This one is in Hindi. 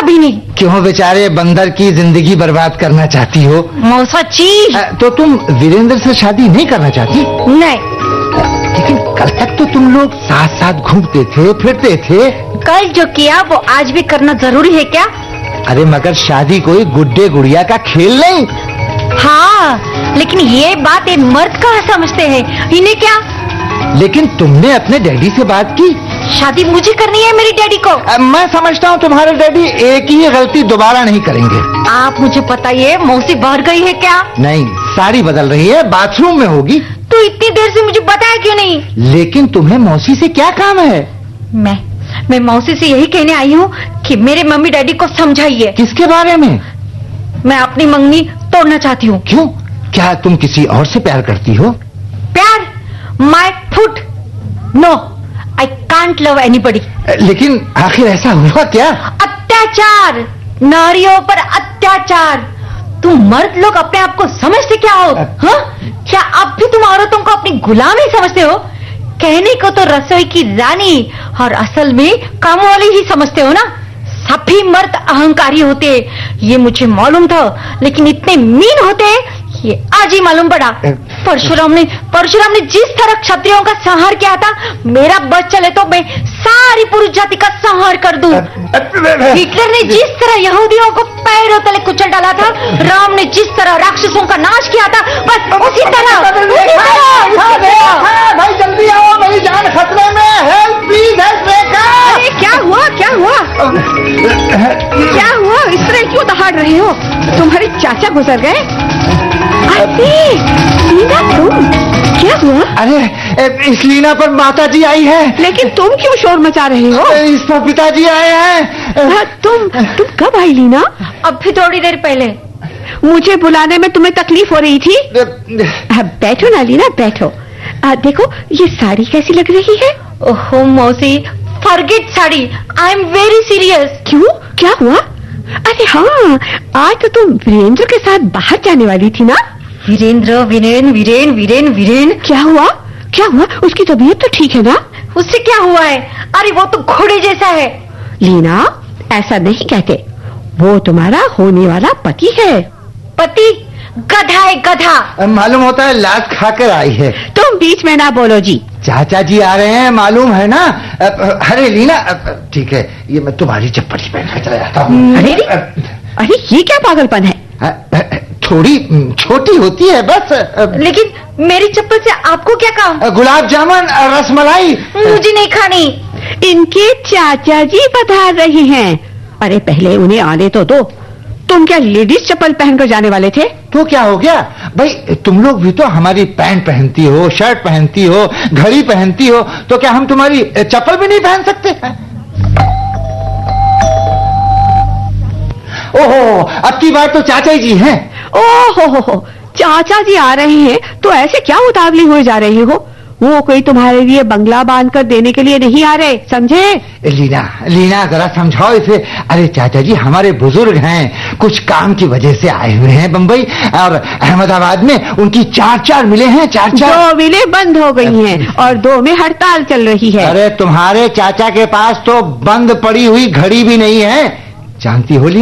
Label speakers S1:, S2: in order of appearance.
S1: कभी नहीं।
S2: क्यों बेचारे बंदर की जिंदगी बर्बाद करना चाहती हो?
S1: मौसा चीज।
S2: तो तुम वीरेंद्र से शादी नहीं करना चाहती?
S1: नहीं।
S2: लेकिन कल तक तो तुम लोग साथ साथ घूमते थे, फिरते थे।
S1: कल जो किया वो आज भी करना जरूरी है क्या?
S2: अरे मगर शादी कोई गुड्डे गुड़िया का खेल नहीं।
S1: हाँ, लेकिन ये बात एक मर्द कहाँ समझते हैं, इन्हें क्या?
S2: लेकिन तुमने अपने डैडी से बात की?
S1: शादी मुझे करनी है मेरी डैडी को।
S2: मैं समझता हूँ तुम्हारे डैडी एक ही गलती दोबारा नहीं करेंगे।
S1: आप मुझे बताइए, मौसी बाहर गई है क्या?
S2: नहीं, साड़ी बदल रही है, बाथरूम में होगी।
S1: तो इतनी देर से मुझे बताया क्यों नहीं?
S2: लेकिन तुम्हें मौसी से क्या काम है?
S1: मैं मौसी से यही कहने आई हूँ कि मेरे मम्मी डैडी को समझाइए।
S2: किसके बारे में?
S1: मैं अपनी मंगनी तोड़ना चाहती हूँ।
S2: क्यों? क्या तुम किसी और से प्यार करती हो?
S1: प्यार? My foot no, I can't love anybody.
S2: लेकिन आखिर ऐसा हुआ क्या?
S1: अत्याचार, नारियों पर अत्याचार। तुम मर्द लोग अपने आप को समझते क्या हो? हाँ? क्या अब भी तुम औरतों को अपनी गुलाम ही समझते हो? कहने को तो रसोई की रानी और असल में काम वाली ही समझते हो ना? सभी मर्द अहंकारी होते, ये मुझे मालूम था, लेकिन इतने मीन होते ये आज ही मालूम पड़ा। परशुराम ने जिस तरह क्षत्रियों का संहार किया था, मेरा बस चले तो मैं सारी पुरुष जाति का संहार कर दूं। हिटलर ने जिस तरह यहूदियों को पैरों तले कुचल डाला था, राम ने जिस तरह राक्षसों का नाश किया था, बस उसी तरह।
S2: भाई जल्दी आओ, मेरी जान खतरे में है। प्लीज हेल्प रेखा।
S1: अरे क्या हुआ? क्या हुआ? इस तरह क्यों दहाड़ रहे हो? तुम्हारे चाचा गुजर गए? अरे लीना, तुम क्या हुआ?
S2: अरे इस लीना पर माता जी आई है।
S1: लेकिन तुम क्यों शोर मचा रहे हो?
S2: इस पर पिताजी आए हैं।
S1: तुम कब आई लीना? अभी थोड़ी देर पहले। मुझे बुलाने में तुम्हें तकलीफ हो रही थी? बैठो ना लीना, बैठो। देखो ये साड़ी कैसी लग रही है? ओहो मौसी, forget sari, I am very serious. क्यों? क्या हुआ? अरे हाँ, आज तो तुम वीरेंद्र के साथ बाहर जाने वाली थी ना? वीरेन। क्या हुआ? उसकी तबीयत तो ठीक है ना? उससे क्या हुआ है? अरे वो तो घोड़े जैसा है। लीना, ऐसा नहीं कहते, वो तुम्हारा होने वाला पति है। पति? गधा है, गधा।
S2: मालूम होता है लात खाकर आई है।
S1: तुम बीच में ना बोलो जी।
S2: चाचा जी आ रहे हैं, मालूम है ना? अरे लीना, ठीक है, ये मैं तुम्हारी चप्पल ही पहन कर चला जाता हूँ।
S1: अरे ये क्या पागलपन है?
S2: थोड़ी छोटी होती है बस।
S1: लेकिन मेरी चप्पल से आपको क्या काम?
S2: गुलाब जामुन, रसमलाई।
S1: मुझे नहीं खानी। इनके चाचा जी पधार रहे हैं। अरे पहले उन्हें आने तो दो। तुम क्या लेडीज चप्पल पहनकर जाने वाले थे?
S2: तो क्या हो गया भाई, तुम लोग भी तो हमारी पैंट पहनती हो, शर्ट पहनती हो, घड़ी पहनती हो, तो क्या हम तुम्हारी चप्पल भी नहीं पहन सकते? ओहो, अब की बार तो चाचा जी हैं।
S1: ओहो, चाचा जी आ रहे हैं तो ऐसे क्या उतावली हुए जा रही हो? वो कोई तुम्हारे लिए बंगला बांध कर देने के लिए नहीं आ रहे, समझे?
S2: लीना जरा समझाओ इसे। अरे चाचा जी हमारे बुजुर्ग हैं, कुछ काम की वजह से आए हुए हैं बंबई, और अहमदाबाद में उनकी 4 मिलें हैं। 4
S1: 2 मिलें बंद हो गई हैं और 2 में हड़ताल चल रही है।
S2: अरे तुम्हारे चाचा के पास तो बंद पड़ी हुई घड़ी भी नहीं है, जानती हो लीना?